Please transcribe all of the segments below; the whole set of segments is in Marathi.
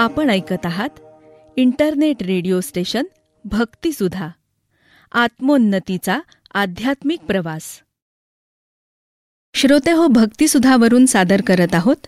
आपण ऐकत आहात इंटरनेट रेडिओ स्टेशन भक्तिसुधा, आत्मोन्नतीचा आध्यात्मिक प्रवास. श्रोते हो, भक्तिसुधावरून सादर करत आहोत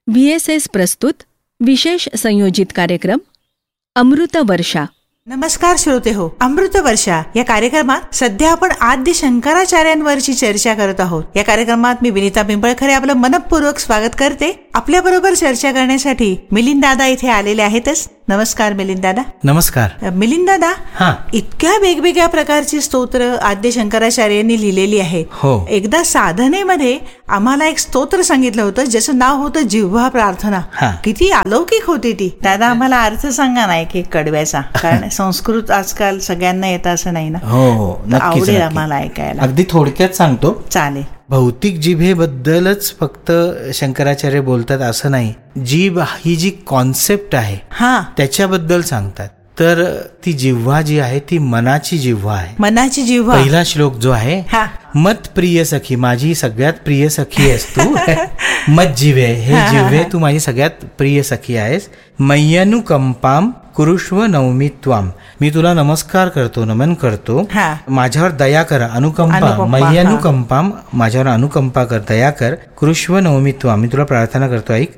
VSS प्रस्तुत विशेष संयोजित कार्यक्रम अमृत वर्षा. नमस्कार श्रोते हो, अमृत वर्षा या कार्यक्रमात सध्या आपण आद्य शंकराचार्यांवरची चर्चा करत आहोत. या कार्यक्रमात मी विनीता पिंपळखरे आपलं मनपूर्वक स्वागत करते. आपल्या बरोबर चर्चा करण्यासाठी मिलिंद दादा इथे आलेले आहेतच. नमस्कार मिलिंद दादा. नमस्कार मिलिंद दादा. इतक्या वेगवेगळ्या प्रकारची स्तोत्र आद्य शंकराचार्यांनी लिहिलेली आहेत. हो. एकदा साधनेमध्ये आम्हाला एक स्तोत्र सांगितलं होतं ज्याचं नाव होतं जिव्हा प्रार्थना. किती अलौकिक होती ती. दादा आम्हाला अर्थ सांगा ना एक एक कडव्याचा, कारण संस्कृत आजकाल सगळ्यांना येतं असं नाही ना. हो, आवडेल आम्हाला ऐकायला. अगदी थोडक्यात सांगतो. चालेल. भौतिक जिभेबद्दलच फक्त शंकराचार्य बोलतात असं नाही. जीभ ही जी कॉन्सेप्ट आहे त्याच्याबद्दल सांगतात. तर ती जिव्हा जी आहे ती मनाची जिव्हा आहे. मनाची जिव्हा. पहिला श्लोक जो आहे, मत प्रिय सखी, माझी सगळ्यात प्रिय सखी आहेस तू. मत जिव्हे, हे जिव्हे तू माझी सगळ्यात प्रिय सखी आहेस. मय्यनुकंपाम कुरुष्व नवमी त्वाम, मी तुला नमस्कार करतो, नमन करतो. माझ्यावर दया कर, अनुकंपा, मय्यनुकंपाम, माझ्यावर अनुकंपा कर, दया कर. कुरुष्व नवमी त्वाम, मी तुला प्रार्थना करतो. ऐक.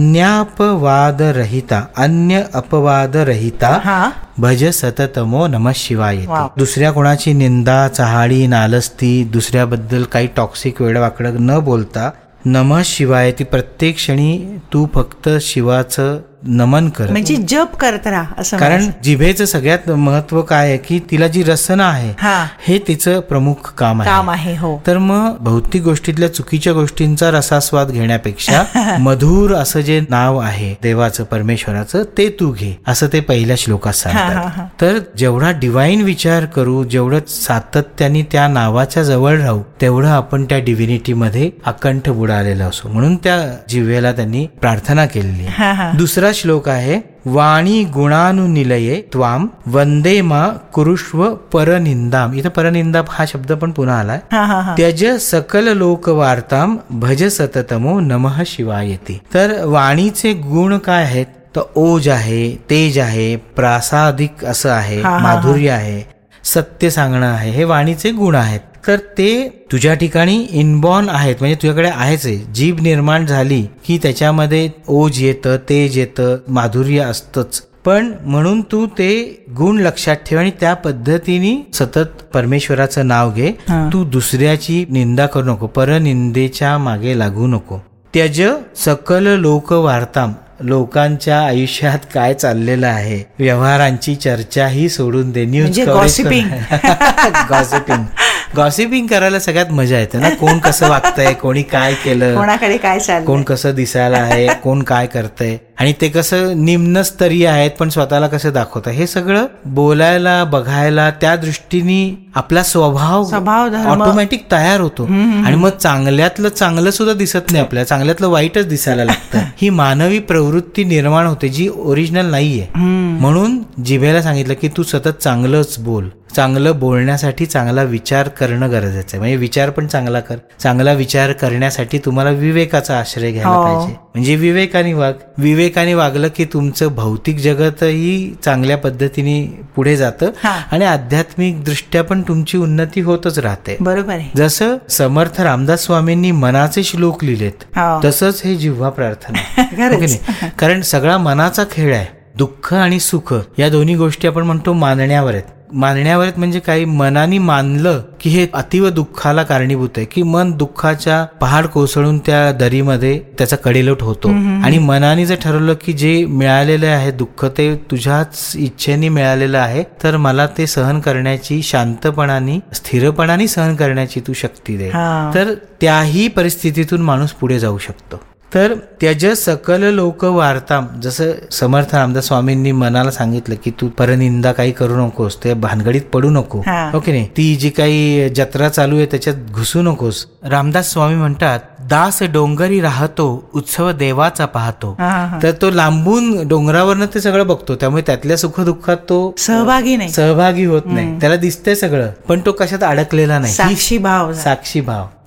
अन्यापवाद रहिता, अन्य अपवाद रहिता भज सततमो नमः शिवाय. दुसऱ्या कोणाची निंदा, चहाडी, नालस्ती, दुसऱ्याबद्दल काही टॉक्सिक वेडवाकडं न बोलता नमः शिवाय, ती प्रत्येक क्षणी तू फक्त शिवाचं नमन कर, म्हणजे जप करत राहा असं. कारण जिभेचं सगळ्यात महत्व काय आहे की तिला जी रसना आहे हे तिचं प्रमुख काम आहे. हो. तर मग भौतिक गोष्टीतल्या चुकीच्या गोष्टींचा रसास्वाद घेण्यापेक्षा मधुर असं जे नाव आहे देवाचं, परमेश्वराचं, ते तू घे, असं ते पहिल्या श्लोकात सांगतात. तर जेवढा डिवाइन विचार करू, जेवढं सातत्याने त्या नावाच्या जवळ राहू, तेवढं आपण त्या डिव्हिनिटी मध्ये अकंठ बुडालेलं असू. म्हणून त्या जिव्हेला त्यांनी प्रार्थना केलेली. दुसरा श्लोक आहे, वाणी गुणानुनिलये त्वाम वंदे मा कुरुष्व परनिंदाम. इथं परनिंदा हा शब्द पण पुन्हा आलाय. त्यज सकल लोक वार्ताम भज सततमो नमः शिवायती. तर वाणीचे गुण काय आहेत? तर ओज आहे, तेज आहे, प्रासादिक असं आहे, माधुर्य आहे, सत्य सांगणं आहे, हे वाणीचे गुण आहेत. तर ते तुझ्या ठिकाणी इनबॉर्न आहेत, म्हणजे तुझ्याकडे आहेच आहे. जीभ निर्माण झाली की त्याच्यामध्ये ओज येतं, तेज येतं, माधुर्य असतंच. पण म्हणून तू ते गुण लक्षात ठेव आणि त्या पद्धतीने सतत परमेश्वराचं नाव घे. तू दुसऱ्याची निंदा करू नको, परनिंदेच्या मागे लागू नको. त्यज सकल लोक वार्ताम, लोकांच्या आयुष्यात काय चाललेलं आहे, व्यवहारांची चर्चा ही सोडून दे. न्यूज गॉसिपिंग करायला सगळ्यात मजा येते ना. कोण कसं वागतंय, कोणी काय केलं, कोणाकडे काय चाललंय, कोण कसं दिसायला आहे, कोण काय करतंय, आणि ते कसं निम्नस्तरीय आहेत पण स्वतःला कसं दाखवतं, हे सगळं बोलायला, बघायला, त्या दृष्टीने आपला स्वभाव ऑटोमॅटिक तयार होतो. आणि मग चांगल्यातलं चांगलं सुद्धा दिसत नाही, आपल्याला चांगल्यातलं वाईटच दिसायला लागतं. ही मानवी प्रवृत्ती निर्माण होते जी ओरिजिनल नाहीये. म्हणून जिभेला सांगितलं की तू सतत चांगलंच बोल. चांगलं बोलण्यासाठी चांगला विचार करणं गरजेचं आहे. म्हणजे विचार पण चांगला कर. चांगला विचार करण्यासाठी तुम्हाला विवेकाचा आश्रय घ्यायला पाहिजे. म्हणजे विवेकाने वाग. विवेकाने वागलं की तुमचं भौतिक जगतही चांगल्या पद्धतीने पुढे जातं आणि आध्यात्मिक दृष्ट्या पण तुमची उन्नती होतच राहते. बरोबर आहे. जसं समर्थ रामदास स्वामींनी मनाचे श्लोक लिहिलेत तसंच हे जिव्हा प्रार्थना. कारण सगळा मनाचा खेळ आहे. दुःख आणि सुख या दोन्ही गोष्टी आपण म्हणतो मानण्यावर आहेत. मानण्यावर म्हणजे काही मनाने मानलं की हे अतिव दुःखाला कारणीभूत आहे, की मन दुःखाच्या पहाड कोसळून त्या दरीमध्ये त्याचा कडेलोट होतो. आणि मनाने जर ठरवलं की जे मिळालेलं आहे दुःख ते तुझ्याच इच्छेने मिळालेलं आहे, तर मला ते सहन करण्याची, शांतपणाने, स्थिरपणाने सहन करण्याची तू शक्ती दे, तर त्याही परिस्थितीतून माणूस पुढे जाऊ शकतो. तर त्यज सकल लोक वार्ताम, जसं समर्थ रामदास स्वामींनी मनाला सांगितलं की तू परनिंदा काही करू नकोस, ते भानगडीत पडू नको. ओके नाही, ती जी काही जत्रा चालू आहे त्याच्यात घुसू नकोस. रामदास स्वामी म्हणतात, दास डोंगरी राहतो, उत्सव देवाचा पाहतो. तर तो लांबून डोंगरावरनं ते सगळं बघतो, त्यामुळे त्यातल्या सुखदुःखात तो सहभागी होत नाही. त्याला दिसतंय सगळं पण तो कशात अडकलेला नाही. साक्षी भाव. तर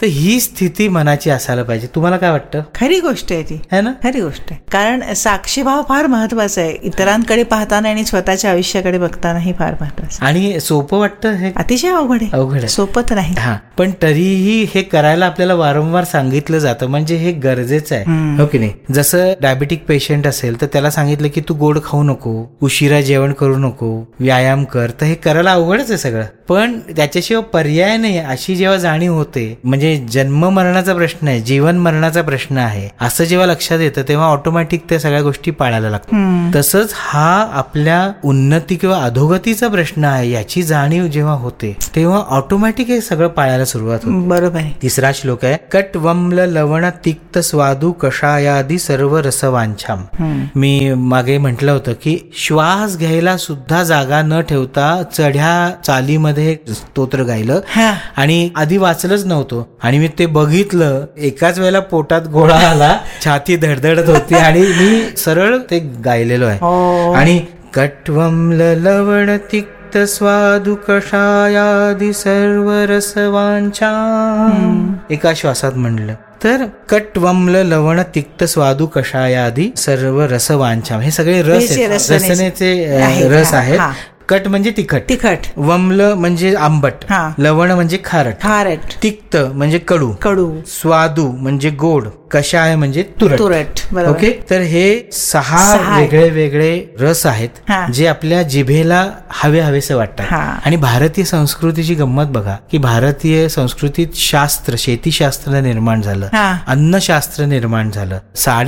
तर ही स्थिती मनाची असायला पाहिजे. तुम्हाला काय वाटतं? खरी गोष्ट आहे ती, है ना? खरी गोष्ट आहे. कारण साक्षीभाव फार महत्वाचा आहे, इतरांकडे पाहताना आणि स्वतःच्या आयुष्याकडे बघतानाही फार महत्वाचं. आणि सोपं वाटतं हे? अतिशय अवघड आहे. सोपं तर नाही. हा, पण तरीही हे करायला आपल्याला वारंवार सांगितलं जातं, म्हणजे हे गरजेचं आहे, हो की नाही? जसं डायबिटिक पेशंट असेल तर त्याला सांगितलं की तू गोड खाऊ नको, उशिरा जेवण करू नको, व्यायाम कर, तर हे करायला अवघडच आहे सगळं. पण त्याच्याशिवाय पर्याय नाही अशी जेव्हा जाणीव होते, म्हणजे जन्म मरणाचा प्रश्न आहे, जीवन मरणाचा प्रश्न आहे, असं जेव्हा लक्षात येतं तेव्हा ऑटोमॅटिक त्या सगळ्या गोष्टी पाळायला लागतात. तसंच हा आपल्या उन्नती किंवा अधोगतीचा प्रश्न आहे याची जाणीव जेव्हा होते तेव्हा ऑटोमॅटिक हे सगळं पाळायला सुरुवात होते. बरोबर आहे. तिसरा श्लोक आहे, कट वम्ल लवण तिक्त स्वादू कषायादी सर्व रसवांछाम. मी मागे म्हटलं होतं की श्वास घ्यायला सुद्धा जागा न ठेवता चढ्या चालीमध्ये स्तोत्र गायलं आणि आधी वाचलंच नव्हतं आणि मी ते बघितलं, एकाच वेळेला पोटात गोळा आला, छाती धडधडत होती आणि मी सरळ ते गायलेलो आहे. आणि कट्वम्ल लवण तिक्त स्वादु कषायादी सर्व रसवांछा एका श्वासात म्हणलं. तर कट्वम्ल लवण तिक्त स्वादू कषायादी सर्व रसवांछा, हे सगळे रसनेचे रस आहेत. कट म्हणजे तिखट, वम्ल म्हणजे आंबट, लवण म्हणजे खारट, तिक्त म्हणजे कडू, स्वादू म्हणजे गोड, कषाय म्हणजे तुरट. ओके, तर हे 6 वेगळे वेगळे रस आहेत जे आपल्या जिभेला हवेसे वाटतात. आणि भारतीय संस्कृतीची गंमत बघा की भारतीय संस्कृतीत शास्त्र, शेतीशास्त्र निर्माण झालं, अन्नशास्त्र निर्माण झालं,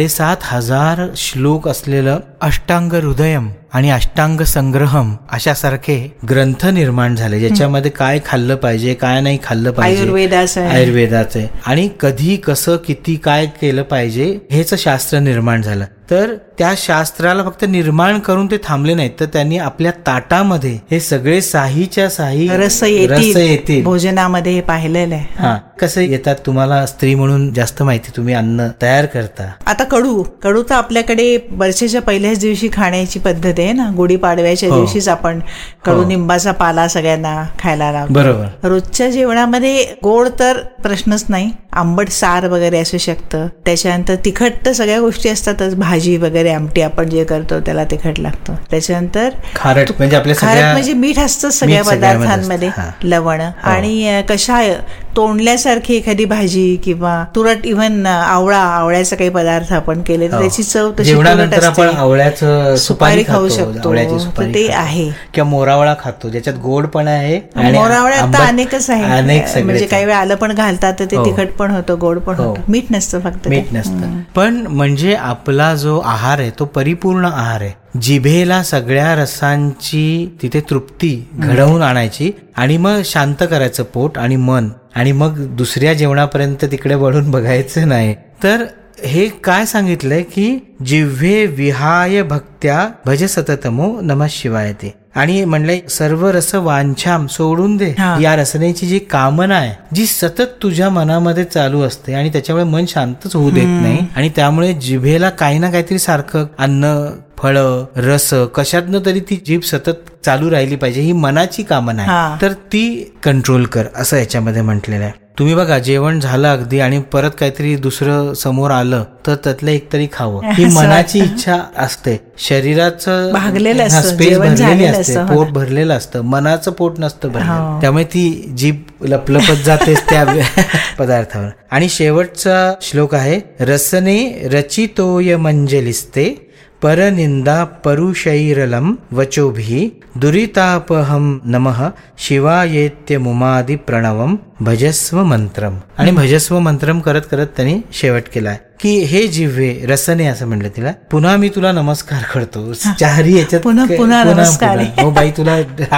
7,500 श्लोक असलेलं अष्टांग हृदयम आणि अष्टांग संग्रहम अशासारखे ग्रंथ निर्माण झाले, ज्याच्यामध्ये काय खाल्लं पाहिजे, काय नाही खाल्लं पाहिजे, आयुर्वेदाचे, आणि कधी कसं किती काय केलं पाहिजे हेच शास्त्र निर्माण झालं. तर त्या शास्त्राला फक्त निर्माण करून ते थांबले नाहीत, तर त्यांनी आपल्या ताटामध्ये हे सगळे साहीच्या साही रस येतील. भोजनामध्ये हे पाहिलेलं आहे. हा, कसं येतात तुम्हाला स्त्री म्हणून जास्त माहिती, तुम्ही अन्न तयार करता. आता कडू तर आपल्याकडे वर्षाच्या पहिल्याच दिवशी खाण्याची पद्धत आहे ना, गुढीपाडव्याच्या दिवशीच आपण कडुनिंबाचा पाला सगळ्यांना खायला लावतो. बरोबर. रोजच्या जेवणामध्ये गोड तर प्रश्नच नाही, आंबट सार वगैरे असू शकतं, त्याच्यानंतर तिखट तर सगळ्या गोष्टी असतातच, भाजी वगैरे आमटी आपण जे करतो त्याला तिखट लागतं, त्याच्यानंतर खारट म्हणजे मीठ असतं सगळ्या पदार्थांमध्ये, लवण आणि कषाय, तोंडल्यासारखी एखादी भाजी किंवा तुरट, इव्हन आवळ्याचा काही पदार्थ आपण केले तर त्याची चव तशी तुरट असते. आपण आवळ्याचं सुपारी खाऊ शकतो, तर ते आहे. किंवा मोरावळा खातो ज्याच्यात गोड पण आहे. मोरावळ्यात तर अनेकच आहे, म्हणजे काही वेळा आलं पण घालतात तर ते तिखट पण होतं, गोड पण होतं, मीठ नसतं, फक्त मीठ नसतं. पण म्हणजे आपला जो आहार आहे तो परिपूर्ण आहार आहे. जिभेला सगळ्या रसांची तिथे तृप्ती घडवून आणायची आणि मग शांत करायचं पोट आणि मन, आणि मग दुसऱ्या जेवणापर्यंत तिकडे वळून बघायचं नाही. तर हे काय सांगितलंय की जिव्हे विहाय भक्त्या भज सततमो नमः शिवाय ते, आणि म्हणलंय सर्व रस वांछाम, सोडून दे या रसनेची जी कामना आहे जी सतत तुझ्या मनामध्ये चालू असते आणि त्याच्यामुळे मन शांतच होऊ देत नाही, आणि त्यामुळे जिभेला काही ना काहीतरी सारखं अन्न, फळ, रस कशातनं तरी ती जीभ सतत चालू राहिली पाहिजे, ही मनाची कामना आहे. तर ती कंट्रोल कर असं याच्यामध्ये म्हटलेलं आहे. तुम्ही बघा, जेवण झालं अगदी आणि परत काहीतरी दुसरं समोर आलं तर त्यातलं एक तरी खावं, ही मनाची इच्छा असते. शरीराचं स्पेस भरलेली असते, पोट भरलेलं असतं, मनाचं पोट नसतं भरलेलं, त्यामुळे ती जीभ लपलपत जातेच त्या पदार्थावर. आणि शेवटचा श्लोक आहे, रसने रचितोय मंजलिस्ते परनिंदा परुषैरलम वचोभिः दुरितापहम नमः शिवायेत्य मुमादि प्रणवम भजस्व मंत्रम. आणि भजस्व मंत्रम करत करत त्यांनी शेवट केलाय की हे जिव्हे रसने, असं म्हणलं तिला, पुन्हा मी तुला नमस्कार करतो. चारी याच्यात पुन्हा नमस्कार. हो बाई, तुला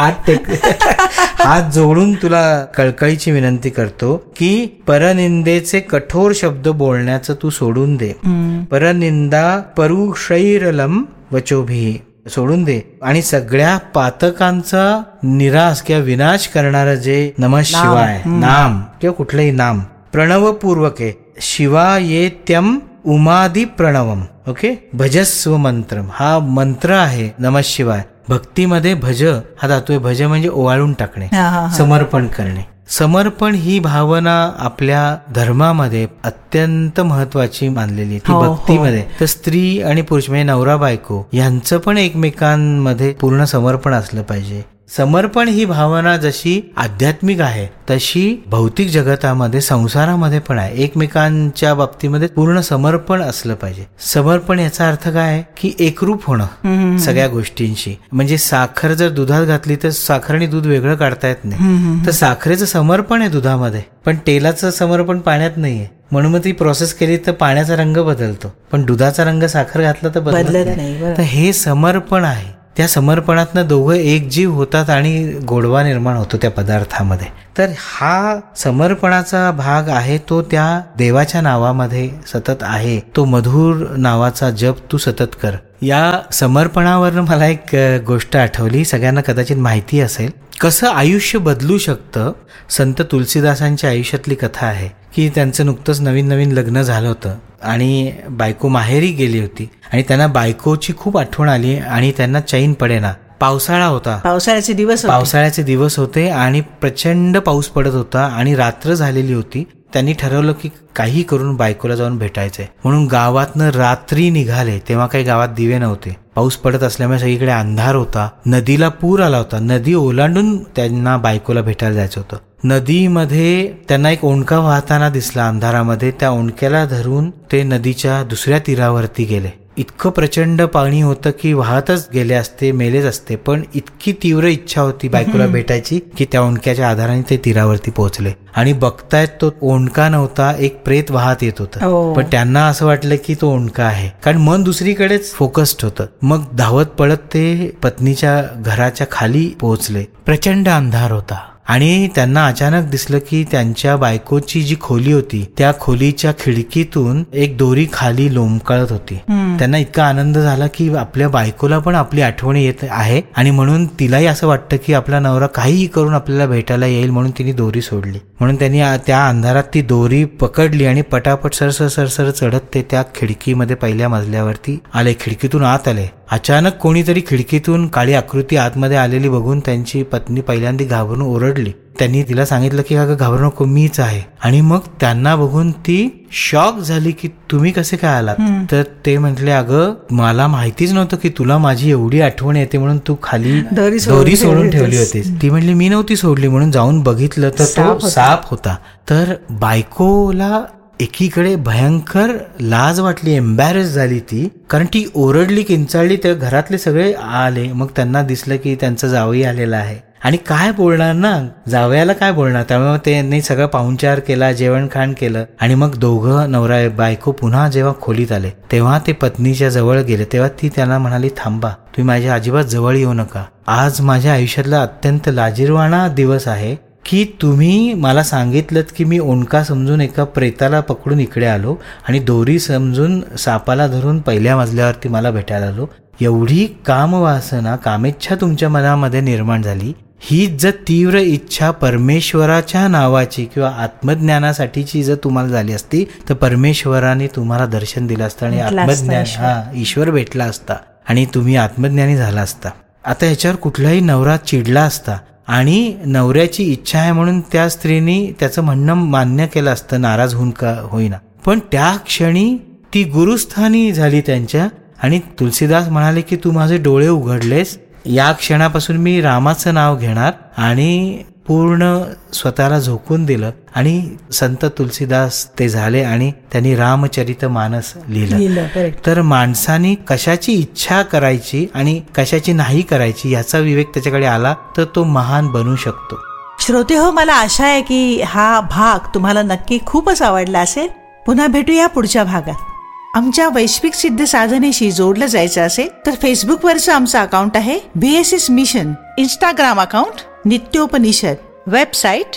हात जोडून तुला कळकळीची विनंती करतो की परनिंदेचे कठोर शब्द बोलण्याचं तू सोडून दे. परनिंदा परुषैरलम वचोभिः, सोडून दे, आणि सगळ्या पातकांचा निराश किंवा विनाश करणारं जे नमः शिवाय नाम किंवा कुठलंही नाम प्रणवपूर्वक आहे, शिवायेत्यम उमादि प्रणवम. ओके, भजस्व मंत्रम हा मंत्र आहे नमः शिवाय. भक्तीमध्ये भज हा धातू आहे, भज म्हणजे ओवाळून टाकणे, समर्पण करणे. समर्पण ही भावना आपल्या धर्मामध्ये अत्यंत महत्वाची मानलेली आहे. ती भक्तीमध्ये तर स्त्री आणि पुरुष म्हणजे नवरा बायको यांचं पण एकमेकांमध्ये पूर्ण समर्पण असलं पाहिजे. समर्पण ही भावना जशी आध्यात्मिक आहे तशी भौतिक जगतामध्ये संसारामध्ये पण आहे. एकमेकांच्या बाबतीमध्ये पूर्ण समर्पण असलं पाहिजे. समर्पण याचा अर्थ काय आहे की एकरूप होणं सगळ्या गोष्टींशी. म्हणजे साखर जर दुधात घातली तर साखर आणि दूध वेगळं काढता येत नाही. तर साखरेचं समर्पण आहे दुधामध्ये, पण तेलाचं समर्पण पाण्यात नाहीये. म्हणून मग ती प्रोसेस केली तर पाण्याचा रंग बदलतो, पण दुधाचा रंग साखर घातला तर बदलत नाही. तर हे समर्पण आहे. त्या समर्पणातनं दोघं एकजीव होतात आणि गोडवा निर्माण होतो त्या पदार्थामध्ये. तर हा समर्पणाचा भाग आहे तो त्या देवाच्या नावामध्ये सतत आहे. तो मधुर नावाचा जप तू सतत कर. या समर्पणावर मला एक गोष्ट आठवली, सगळ्यांना कदाचित माहिती असेल. कसं आयुष्य बदलू शकतं. संत तुलसीदासांच्या आयुष्यातली कथा आहे की त्यांचं नुकतंच नवीन लग्न झालं होतं आणि बायको माहेरी गेली होती आणि त्यांना बायकोची खूप आठवण आली आणि त्यांना चैन पडेना. पावसाळा होता, पावसाळ्याचे दिवस होते आणि प्रचंड पाऊस पडत होता आणि रात्र झालेली होती. त्यांनी ठरवलं की काही करून बायकोला जाऊन भेटायचंय म्हणून गावातनं रात्री निघाले. तेव्हा काही गावात दिवे नव्हते. पाऊस पडत असल्यामुळे सगळीकडे अंधार होता. नदीला पूर आला होता. नदी ओलांडून त्यांना बायकोला भेटायला जायचं होतं. नदीमध्ये त्यांना एक ओंडका वाहताना दिसला अंधारामध्ये. त्या ओंडक्याला धरून ते नदीच्या दुसऱ्या तीरावरती गेले. इतकं प्रचंड पाणी होतं की वाहतच गेले असते, मेलेच असते, पण इतकी तीव्र इच्छा होती बायकोला भेटायची की त्या ओंडक्याच्या आधाराने ते तीरावरती पोहोचले आणि बघतायत तो ओंडका नव्हता, एक प्रेत वाहत येत होतं. पण त्यांना असं वाटलं की तो ओंडका आहे, कारण मन दुसरीकडेच फोकस्ड होतं. मग धावत पळत ते पत्नीच्या घराच्या खाली पोहोचले. प्रचंड अंधार होता आणि त्यांना अचानक दिसलं की त्यांच्या बायकोची जी खोली होती त्या खोलीच्या खिडकीतून एक दोरी खाली लोंबकळत होती. त्यांना इतका आनंद झाला की आपल्या बायकोला पण आपली आठवण येत आहे आणि म्हणून तिलाही असं वाटतं की आपला नवरा काहीही करून आपल्याला भेटायला येईल, म्हणून तिने दोरी सोडली. म्हणून त्यांनी त्या अंधारात ती दोरी पकडली आणि पटापट सरसर चढत ते त्या खिडकीमध्ये पहिल्या मजल्यावरती आले. खिडकीतून आत आले. अचानक कोणीतरी खिडकीतून काळी आकृती आतमध्ये आलेली बघून त्यांची पत्नी पहिल्यांदा घाबरून ओरडली. त्यांनी तिला सांगितलं की अगं घाबरू नको, मीच आहे. आणि मग त्यांना बघून ती शॉक झाली की तुम्ही कसे काय आलात. तर ते म्हटले अगं मला माहितीच नव्हतं की तुला माझी एवढी आठवण येते म्हणून तू खाली दोरी सोडून ठेवली होतीस. ती म्हटली मी नव्हती सोडली. म्हणून जाऊन बघितलं तर तो साप होता. तर बायकोला एकीकडे भयंकर लाज वाटली, एम्बॅरेस झाली ती, कारण ती ओरडली, किंचाळली. तर घरातले सगळे आले. मग त्यांना दिसलं की त्यांचं जावई आलेला आहे आणि काय बोलणार ना, जावयाला काय बोलणार. त्यामुळे त्यांनी सगळं पाहुणचार केला, जेवण खाण केलं आणि मग दोघं नवरा बायको पुन्हा जेव्हा खोलीत आले तेव्हा ते पत्नीच्या जवळ गेले. तेव्हा ती त्यांना म्हणाली थांबा, तुम्ही माझ्या अजिबात जवळ येऊ नका. आज माझ्या आयुष्यातला अत्यंत लाजिरवाणा दिवस आहे की तुम्ही मला सांगितलं की मी ओंडका समजून एका प्रेताला पकडून इकडे आलो आणि दोरी समजून सापाला धरून पहिल्या मजल्यावरती मला भेटायला आलो. एवढी कामवासना, कामेच्छा तुमच्या मनामध्ये निर्माण झाली. ही जर तीव्र इच्छा परमेश्वराच्या नावाची किंवा आत्मज्ञानासाठीची जर तुम्हाला झाली असती तर परमेश्वराने तुम्हाला दर्शन दिलं असतं आणि आत्मज्ञान ईश्वर भेटला असता आणि तुम्ही आत्मज्ञानी झाला असता. आता याच्यावर कुठलाही नवरा चिडला असता आणि नवऱ्याची इच्छा आहे म्हणून त्या स्त्रीने त्याचं म्हणणं मान्य केलं असतं, नाराज होऊन का होईना. पण त्या क्षणी ती गुरुस्थानी झाली त्यांच्या आणि तुलसीदास म्हणाले की तू माझे डोळे उघडलेस, या क्षणापासून मी रामाचं नाव घेणार आणि पूर्ण स्वतःला झोकून दिलं आणि संत तुलसीदास ते झाले आणि त्यांनी रामचरितमानस लिहिलं. तर माणसाने कशाची इच्छा करायची आणि कशाची नाही करायची याचा विवेक त्याच्याकडे आला तर तो महान बनू शकतो. श्रोते हो, मला आशा आहे की हा भाग तुम्हाला नक्की खूपच आवडला असेल. पुन्हा भेटूया पुढच्या भागात. आमच्या वैश्विक सिद्ध साधनेशी जोडलं जायचं असेल तर फेसबुकवरचं आमचं अकाउंट आहे VSS mission, Instagram account नित्योपनिषद, website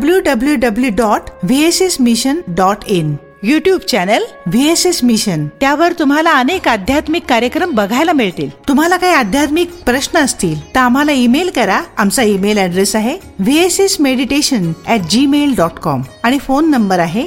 www.vssmission.in, YouTube channel VSS mission. त्यावर तुम्हाला अनेक आध्यात्मिक कार्यक्रम बघायला मिळतील. तुम्हाला काही आध्यात्मिक प्रश्न असतील तर आम्हाला ईमेल करा. आमचा ईमेल ऍड्रेस आहे vssmeditation@gmail.com आणि फोन नंबर आहे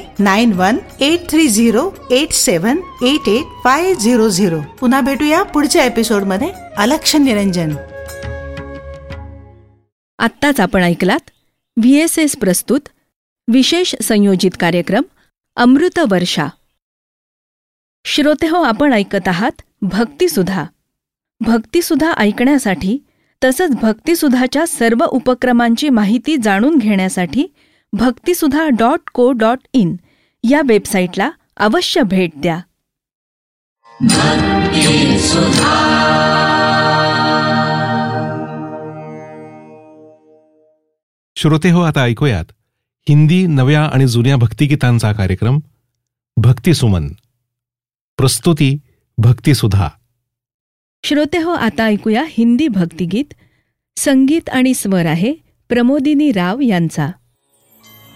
918308788500. पुन्हा भेटूया पुढच्या एपिसोड मध्ये. अलक्ष निरंजन. आत्ताच आपण ऐकलात VSS प्रस्तुत विशेष संयोजित कार्यक्रम अमृत वर्षा. श्रोतेहो, आपण ऐकत आहात भक्तिसुधा. भक्तिसुधा ऐकण्यासाठी तसंच भक्तिसुधाच्या सर्व उपक्रमांची माहिती जाणून घेण्यासाठी भक्तिसुधा.co.in या वेबसाईटला अवश्य भेट द्या. श्रोतेहो, आता ऐकूयात हिंदी नव्या आणि जुन्या भक्तिगीतांचा कार्यक्रम भक्तिसुमन. प्रस्तुती भक्तिसुधा. श्रोतेहो, आता ऐकूया हिंदी भक्तिगीत. संगीत आणि स्वर आहे प्रमोदिनी राव यांचा.